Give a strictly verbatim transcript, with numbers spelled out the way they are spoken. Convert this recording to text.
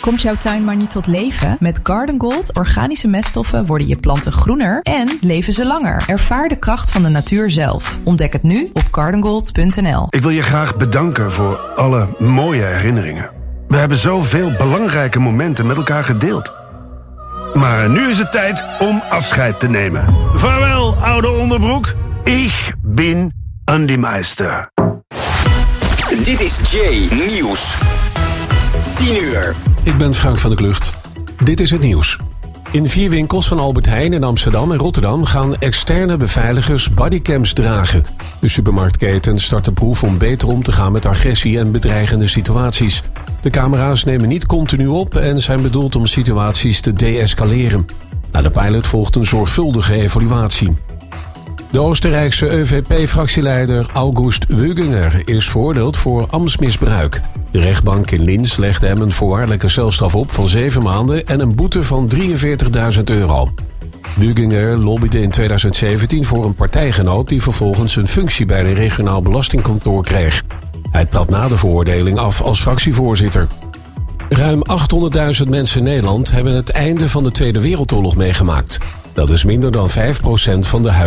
Komt jouw tuin maar niet tot leven? Met Garden Gold organische meststoffen worden je planten groener en leven ze langer. Ervaar de kracht van de natuur zelf. Ontdek het nu op garden gold punt n l. Ik wil je graag bedanken voor alle mooie herinneringen. We hebben zoveel belangrijke momenten met elkaar gedeeld. Maar nu is het tijd om afscheid te nemen. Vaarwel, oude onderbroek. Ik ben Andy Meister. Dit is J Nieuws. tien uur. Ik ben Frank van der Klucht. Dit is het nieuws. In vier winkels van Albert Heijn in Amsterdam en Rotterdam gaan externe beveiligers bodycams dragen. De supermarktketen start de proef om beter om te gaan met agressie en bedreigende situaties. De camera's nemen niet continu op en zijn bedoeld om situaties te de-escaleren. Na de pilot volgt een zorgvuldige evaluatie. De Oostenrijkse E V P-fractieleider August Wöginger is veroordeeld voor ambtsmisbruik. De rechtbank in Linz legde hem een voorwaardelijke celstraf op van zeven maanden en een boete van drieënveertigduizend euro. Wöginger lobbyde in tweeduizend zeventien voor een partijgenoot die vervolgens een functie bij een regionaal belastingkantoor kreeg. Hij trad na de veroordeling af als fractievoorzitter. Ruim achthonderdduizend mensen in Nederland hebben het einde van de Tweede Wereldoorlog meegemaakt. Dat is minder dan vijf procent van de huidige